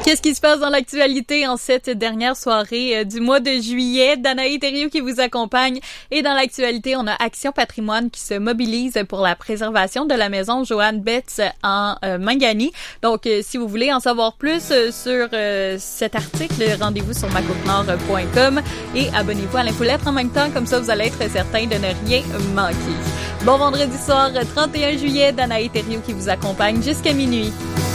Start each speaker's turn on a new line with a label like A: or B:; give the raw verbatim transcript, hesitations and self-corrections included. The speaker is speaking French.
A: Qu'est-ce qui se passe dans l'actualité en cette dernière soirée du mois de juillet? Danaï Thériault qui vous accompagne. Et dans l'actualité, on a Action Patrimoine qui se mobilise pour la préservation de la maison Joanne Betts en euh, Mangani. Donc, euh, si vous voulez en savoir plus euh, sur euh, cet article, rendez-vous sur ma côte nord point com et abonnez-vous à l'infolettre en même temps. Comme ça, vous allez être certain de ne rien manquer. Bon vendredi soir, trente et un juillet, Danaï Thériault qui vous accompagne jusqu'à minuit.